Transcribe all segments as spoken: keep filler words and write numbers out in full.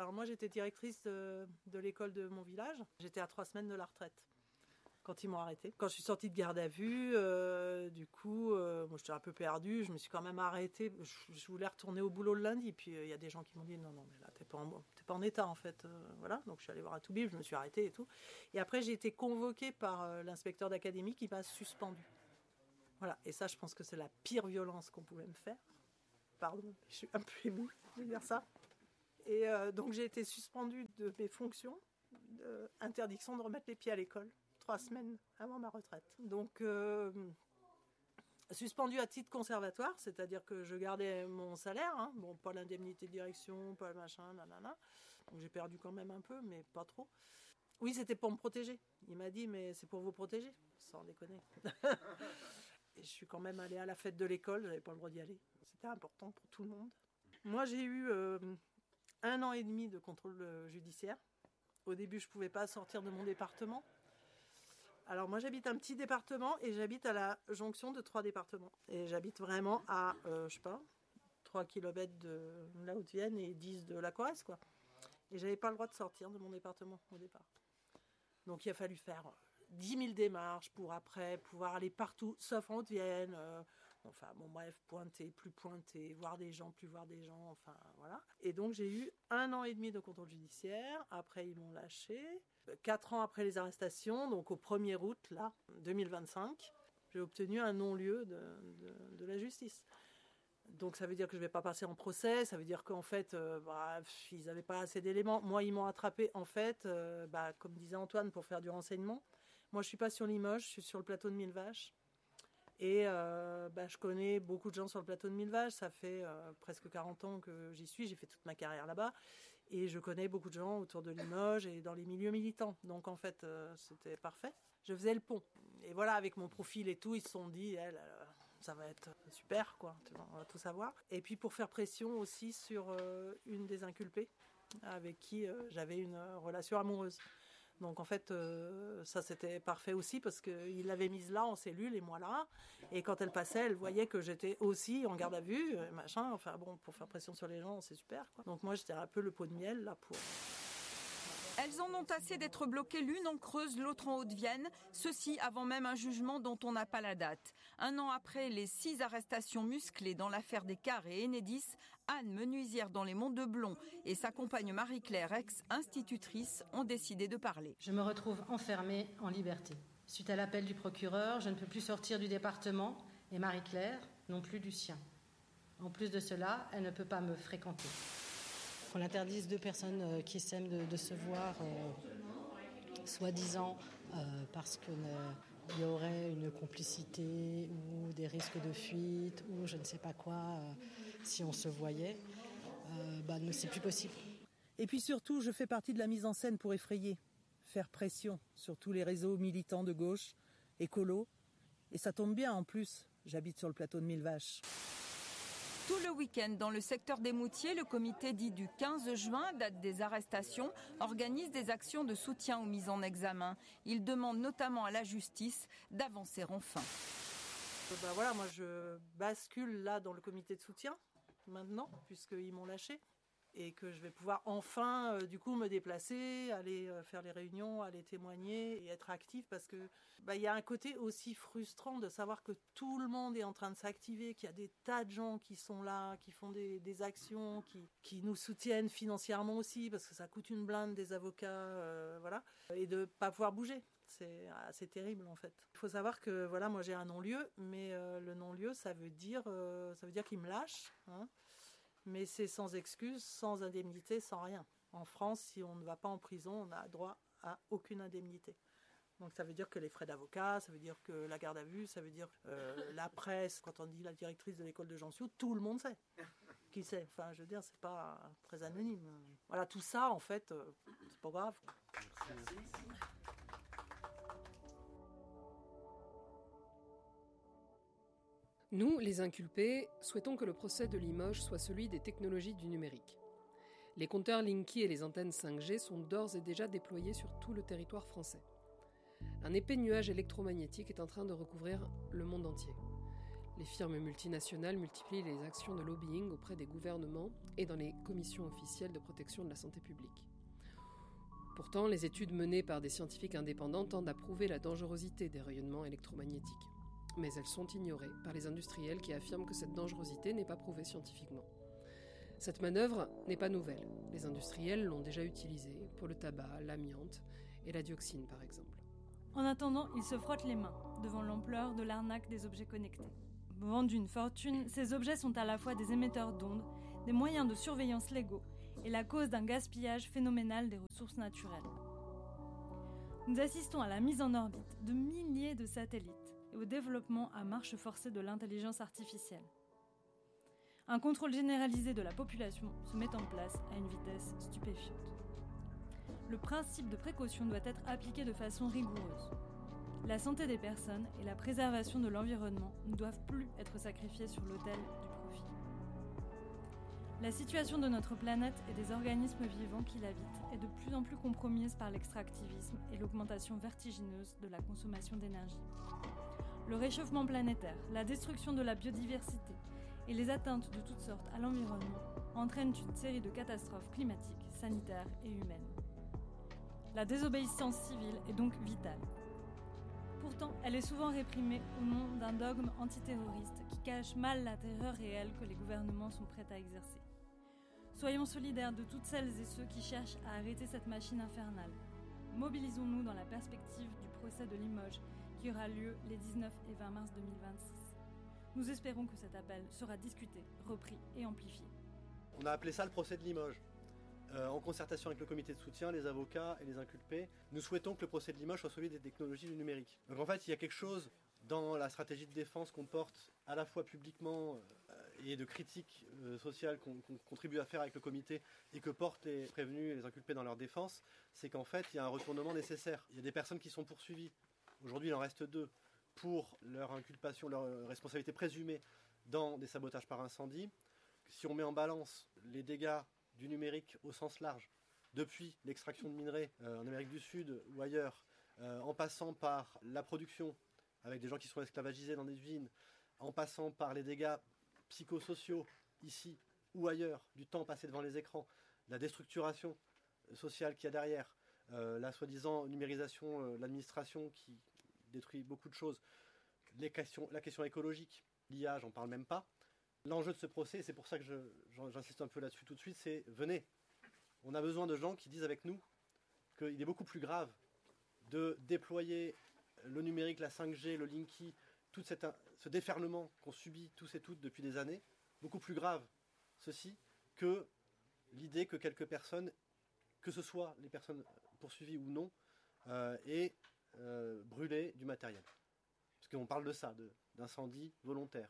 Alors moi, j'étais directrice de, de l'école de mon village. J'étais à trois semaines de la retraite quand ils m'ont arrêtée. Quand je suis sortie de garde à vue, euh, du coup, euh, moi, j'étais un peu perdue. Je me suis quand même arrêtée. Je, je voulais retourner au boulot le lundi. Puis il euh, y a des gens qui m'ont dit non, non, mais là, t'es pas en, t'es pas en état en fait. Euh, voilà. Donc je suis allée voir à Toubib, je me suis arrêtée et tout. Et après, j'ai été convoquée par euh, l'inspecteur d'académie qui m'a suspendue. Voilà. Et ça, je pense que c'est la pire violence qu'on pouvait me faire. Pardon, je suis un peu émue de dire ça. Et euh, donc j'ai été suspendue de mes fonctions, de, interdiction de remettre les pieds à l'école, trois semaines avant ma retraite. Donc euh, suspendue à titre conservatoire, c'est-à-dire que je gardais mon salaire, hein, bon, pas l'indemnité de direction, pas le machin, nanana. Donc j'ai perdu quand même un peu, mais pas trop. Oui, c'était pour me protéger. Il m'a dit, mais c'est pour vous protéger, sans déconner. Et je suis quand même allée à la fête de l'école, j'avais pas le droit d'y aller. C'était important pour tout le monde. Moi, j'ai eu euh, un an et demi de contrôle judiciaire. Au début, je ne pouvais pas sortir de mon département. Alors moi, j'habite un petit département et j'habite à la jonction de trois départements. Et j'habite vraiment à, euh, je sais pas, trois kilomètres de la Haute-Vienne et dix de la Corrèze, quoi. Et j'avais pas le droit de sortir de mon département au départ. Donc il a fallu faire dix mille démarches pour après pouvoir aller partout, sauf en Haute-Vienne. Euh, enfin, bon, bref, pointer, plus pointer, voir des gens, plus voir des gens, enfin, voilà. Et donc, j'ai eu un an et demi de contrôle judiciaire. Après, ils m'ont lâché. Quatre ans après les arrestations, donc au premier août, là, deux mille vingt-cinq, j'ai obtenu un non-lieu de, de, de la justice. Donc ça veut dire que je ne vais pas passer en procès, ça veut dire qu'en fait, euh, bah, ils n'avaient pas assez d'éléments. Moi, ils m'ont attrapé, en fait, euh, bah, comme disait Antoine, pour faire du renseignement. Moi, je ne suis pas sur Limoges, je suis sur le plateau de Mille Vaches. Et euh, bah, je connais beaucoup de gens sur le plateau de Mille Vaches. Ça fait euh, presque quarante ans que j'y suis, j'ai fait toute ma carrière là-bas. Et je connais beaucoup de gens autour de Limoges et dans les milieux militants. Donc en fait, euh, c'était parfait. Je faisais le pont. Et voilà, avec mon profil et tout, ils se sont dit, elle, elle, ça va être super, quoi. On va tout savoir. Et puis pour faire pression aussi sur euh, une des inculpées, avec qui euh, j'avais une relation amoureuse. Donc en fait, euh, ça c'était parfait aussi parce qu'il l'avait mise là en cellule et moi là. Et quand elle passait, elle voyait que j'étais aussi en garde à vue, machin. Enfin bon, pour faire pression sur les gens, c'est super, quoi. Donc moi j'étais un peu le pot de miel là pour... Elles en ont assez d'être bloquées l'une en Creuse, l'autre en Haute-Vienne. Ceci avant même un jugement dont on n'a pas la date. Un an après les six arrestations musclées dans l'affaire des Cars et Enedis, Anne, menuisière dans les Monts de Blon, et sa compagne Marie-Claire, ex-institutrice, ont décidé de parler. Je me retrouve enfermée en liberté. Suite à l'appel du procureur, je ne peux plus sortir du département et Marie-Claire non plus du sien. En plus de cela, elle ne peut pas me fréquenter. Qu'on interdise deux personnes qui s'aiment de, de se voir, euh, soi-disant euh, parce qu'il euh, y aurait une complicité ou des risques de fuite ou je ne sais pas quoi, euh, si on se voyait, euh, bah, c'est plus possible. Et puis surtout, je fais partie de la mise en scène pour effrayer, faire pression sur tous les réseaux militants de gauche, écolos. Et ça tombe bien en plus, j'habite sur le plateau de Mille Vaches. Tout le week-end, dans le secteur des Moutiers, le comité dit du quinze juin, date des arrestations, organise des actions de soutien aux mises en examen. Il demande notamment à la justice d'avancer enfin. Ben voilà, moi je bascule là dans le comité de soutien, maintenant, puisqu'ils m'ont lâché. Et que je vais pouvoir enfin, euh, du coup, me déplacer, aller euh, faire les réunions, aller témoigner et être active parce que bah, y a un côté aussi frustrant de savoir que tout le monde est en train de s'activer, qu'il y a des tas de gens qui sont là, qui font des, des actions, qui, qui nous soutiennent financièrement aussi parce que ça coûte une blinde des avocats, euh, voilà, et de pas pouvoir bouger. C'est assez terrible en fait. Il faut savoir que voilà, moi j'ai un non-lieu, mais euh, le non-lieu, ça veut dire, euh, ça veut dire qu'ils me lâchent, hein. Mais c'est sans excuse, sans indemnité, sans rien. En France, si on ne va pas en prison, on n'a droit à aucune indemnité. Donc ça veut dire que les frais d'avocat, ça veut dire que la garde à vue, ça veut dire euh, la presse. Quand on dit la directrice de l'école de Jansiou, tout le monde sait. Qui sait? Enfin, je veux dire, c'est pas très anonyme. Voilà, tout ça, en fait, euh, c'est pas grave. Merci. Nous, les inculpés, souhaitons que le procès de Limoges soit celui des technologies du numérique. Les compteurs Linky et les antennes cinq G sont d'ores et déjà déployés sur tout le territoire français. Un épais nuage électromagnétique est en train de recouvrir le monde entier. Les firmes multinationales multiplient les actions de lobbying auprès des gouvernements et dans les commissions officielles de protection de la santé publique. Pourtant, les études menées par des scientifiques indépendants tendent à prouver la dangerosité des rayonnements électromagnétiques. Mais elles sont ignorées par les industriels qui affirment que cette dangerosité n'est pas prouvée scientifiquement. Cette manœuvre n'est pas nouvelle. Les industriels l'ont déjà utilisée pour le tabac, l'amiante et la dioxine par exemple. En attendant, ils se frottent les mains devant l'ampleur de l'arnaque des objets connectés. Vendus une fortune, ces objets sont à la fois des émetteurs d'ondes, des moyens de surveillance légaux et la cause d'un gaspillage phénoménal des ressources naturelles. Nous assistons à la mise en orbite de milliers de satellites et au développement à marche forcée de l'intelligence artificielle. Un contrôle généralisé de la population se met en place à une vitesse stupéfiante. Le principe de précaution doit être appliqué de façon rigoureuse. La santé des personnes et la préservation de l'environnement ne doivent plus être sacrifiées sur l'autel du profit. La situation de notre planète et des organismes vivants qui l'habitent est de plus en plus compromise par l'extractivisme et l'augmentation vertigineuse de la consommation d'énergie. Le réchauffement planétaire, la destruction de la biodiversité et les atteintes de toutes sortes à l'environnement entraînent une série de catastrophes climatiques, sanitaires et humaines. La désobéissance civile est donc vitale. Pourtant, elle est souvent réprimée au nom d'un dogme antiterroriste qui cache mal la terreur réelle que les gouvernements sont prêts à exercer. Soyons solidaires de toutes celles et ceux qui cherchent à arrêter cette machine infernale. Mobilisons-nous dans la perspective du procès de Limoges qui aura lieu les dix-neuf et vingt mars deux mille vingt-six. Nous espérons que cet appel sera discuté, repris et amplifié. On a appelé ça le procès de Limoges. Euh, en concertation avec le comité de soutien, les avocats et les inculpés, nous souhaitons que le procès de Limoges soit celui des technologies du numérique. Donc en fait, il y a quelque chose dans la stratégie de défense qu'on porte à la fois publiquement euh, et de critique euh, sociale qu'on, qu'on contribue à faire avec le comité et que portent les prévenus et les inculpés dans leur défense, c'est qu'en fait, il y a un retournement nécessaire. Il y a des personnes qui sont poursuivies. Aujourd'hui, il en reste deux pour leur inculpation, leur responsabilité présumée dans des sabotages par incendie. Si on met en balance les dégâts du numérique au sens large, depuis l'extraction de minerais euh, en Amérique du Sud ou ailleurs, euh, en passant par la production, avec des gens qui sont esclavagisés dans des usines, en passant par les dégâts psychosociaux, ici ou ailleurs, du temps passé devant les écrans, la déstructuration sociale qu'il y a derrière, euh, la soi-disant numérisation euh, de l'administration qui détruit beaucoup de choses, les questions, la question écologique, l'I A, j'en parle même pas. L'enjeu de ce procès, c'est pour ça que je, j'insiste un peu là-dessus tout de suite, c'est venez. On a besoin de gens qui disent avec nous qu'il est beaucoup plus grave de déployer le numérique, la cinq G, le Linky, tout cette, ce déferlement qu'on subit tous et toutes depuis des années, beaucoup plus grave ceci que l'idée que quelques personnes, que ce soit les personnes poursuivies ou non, euh, aient euh, brûlé du matériel. Parce qu'on parle de ça, de, d'incendie volontaire,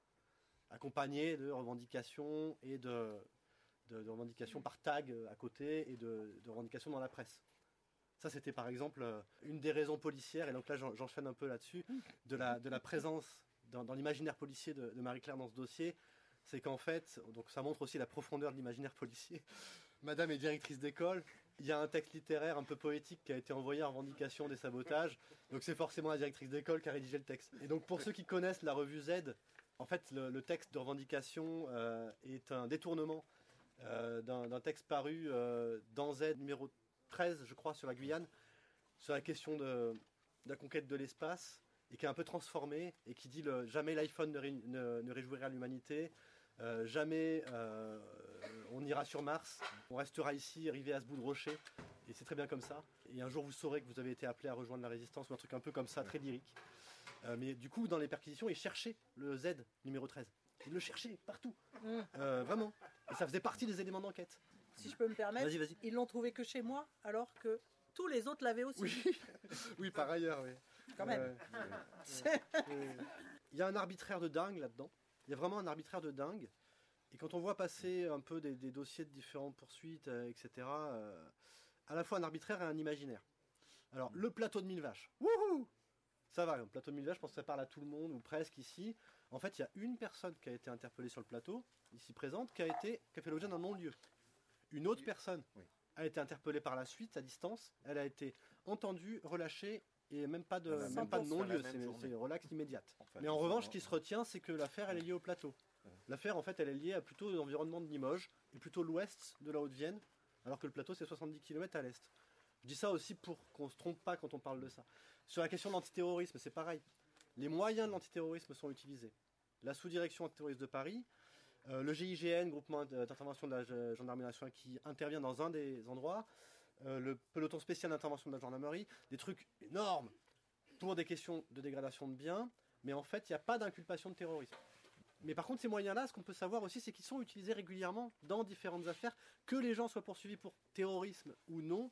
accompagné de revendications et de, de, de revendications par tag à côté et de, de revendications dans la presse. Ça, c'était par exemple une des raisons policières, et donc là j'enchaîne un peu là-dessus, de la, de la présence dans, dans l'imaginaire policier de, de Marie-Claire dans ce dossier, c'est qu'en fait, donc ça montre aussi la profondeur de l'imaginaire policier. Madame est directrice d'école, il y a un texte littéraire un peu poétique qui a été envoyé en revendication des sabotages, donc c'est forcément la directrice d'école qui a rédigé le texte. Et donc pour ceux qui connaissent la revue Z, en fait le, le texte de revendication euh, est un détournement euh, d'un, d'un texte paru euh, dans Z numéro treize, je crois, sur la Guyane, sur la question de, de la conquête de l'espace, et qui est un peu transformé, et qui dit le, jamais l'iPhone ne, ré, ne, ne réjouira l'humanité, euh, jamais euh, on ira sur Mars, on restera ici, arrivé à ce bout de rocher, et c'est très bien comme ça. Et un jour vous saurez que vous avez été appelé à rejoindre la résistance, ou un truc un peu comme ça, très lyrique. Euh, mais du coup, dans les perquisitions, ils cherchaient le Z numéro treize. Ils le cherchaient partout, euh, vraiment. Et ça faisait partie des éléments d'enquête. Si je peux me permettre, vas-y, vas-y. Ils l'ont trouvé que chez moi, alors que tous les autres l'avaient aussi. Oui, oui, par ailleurs, oui. Quand même. Euh, oui, oui. Il y a un arbitraire de dingue là-dedans. Il y a vraiment un arbitraire de dingue. Et quand on voit passer un peu des, des dossiers de différentes poursuites, euh, et cetera, euh, à la fois un arbitraire et un imaginaire. Alors, le plateau de mille vaches. Wouhou! Ça va, un plateau de mille vaches, je pense que ça parle à tout le monde, ou presque ici. En fait, il y a une personne qui a été interpellée sur le plateau, ici présente, qui a, été, qui a fait l'objet d'un non-lieu. Une autre personne oui. a été interpellée par la suite, à distance. Elle a été entendue, relâchée et même pas de, Voilà, même pas de sur la non-lieu, même c'est, journée. c'est relax immédiate. Enfin, Mais en plus ou revanche, moins. ce qui se retient, c'est que l'affaire, elle est liée au plateau. L'affaire, en fait, elle est liée à plutôt l'environnement de Limoges, et plutôt l'ouest de la Haute-Vienne, alors que le plateau, c'est soixante-dix kilomètres à l'est. Je dis ça aussi pour qu'on ne se trompe pas quand on parle de ça. Sur la question de l'antiterrorisme, c'est pareil. Les moyens de l'antiterrorisme sont utilisés. La sous-direction antiterroriste de Paris, euh, le G I G N, groupement d'intervention de la gendarmerie nationale, qui intervient dans un des endroits, euh, le peloton spécial d'intervention de la gendarmerie, des trucs énormes pour des questions de dégradation de biens, mais en fait, il n'y a pas d'inculpation de terrorisme. Mais par contre, ces moyens-là, ce qu'on peut savoir aussi, c'est qu'ils sont utilisés régulièrement dans différentes affaires. Que les gens soient poursuivis pour terrorisme ou non,